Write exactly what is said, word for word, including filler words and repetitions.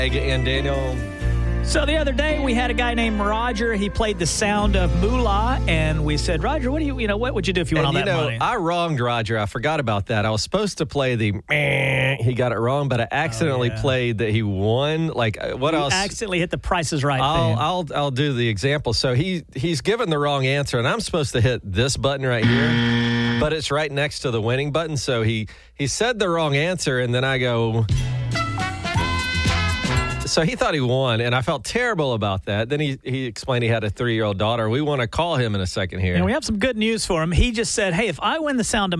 And Daniel. So the other day we had a guy named Roger. He played the sound of Moolah, and we said, Roger, what do you, you know, what would you do if you won all And, that you know, money? I wronged Roger. I forgot about that. I was supposed to play the meh. He got it wrong, but I accidentally Oh, yeah. played that he won. Like, uh, what you else? accidentally hit the Price is Right I'll, thing. I'll I'll do the example. So he he's given the wrong answer, and I'm supposed to hit this button right here, but it's right next to the winning button. So he he said the wrong answer, and then I go. So he thought he won, and I felt terrible about that. Then he, he explained he had a three-year-old daughter. We want to call him in a second here. And we have some good news for him. He just said, hey, if I win the sound of